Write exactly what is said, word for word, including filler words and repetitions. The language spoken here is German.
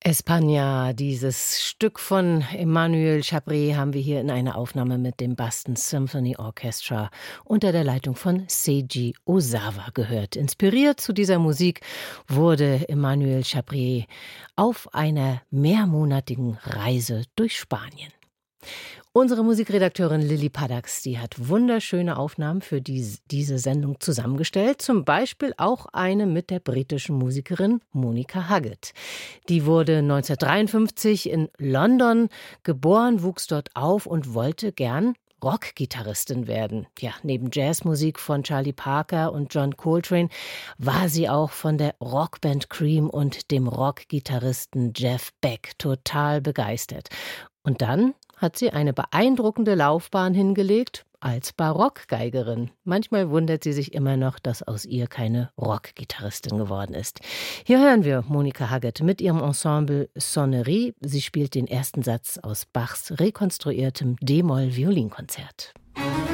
España, dieses Stück von Emmanuel Chabré haben wir hier in einer Aufnahme mit dem Boston Symphony Orchestra unter der Leitung von Seiji Ozawa gehört. Inspiriert zu dieser Musik wurde Emmanuel Chabré auf einer mehrmonatigen Reise durch Spanien. Unsere Musikredakteurin Lilly Paddax, die hat wunderschöne Aufnahmen für die, diese Sendung zusammengestellt. Zum Beispiel auch eine mit der britischen Musikerin Monica Huggett. Die wurde neunzehnhundertdreiundfünfzig in London geboren, wuchs dort auf und wollte gern Rockgitarristin werden. Ja, neben Jazzmusik von Charlie Parker und John Coltrane war sie auch von der Rockband Cream und dem Rockgitarristen Jeff Beck total begeistert. Und dann hat sie eine beeindruckende Laufbahn hingelegt als Barockgeigerin. Manchmal wundert sie sich immer noch, dass aus ihr keine Rockgitarristin geworden ist. Hier hören wir Monica Huggett mit ihrem Ensemble Sonnerie. Sie spielt den ersten Satz aus Bachs rekonstruiertem D-Moll-Violinkonzert.